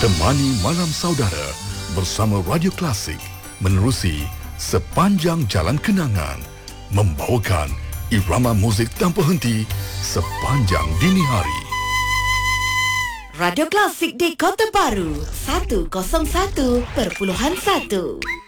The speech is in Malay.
Temani malam saudara bersama Radio Klasik menerusi sepanjang jalan kenangan, membawakan irama muzik tanpa henti sepanjang dini hari. Radio Klasik di Kota Baru 101.1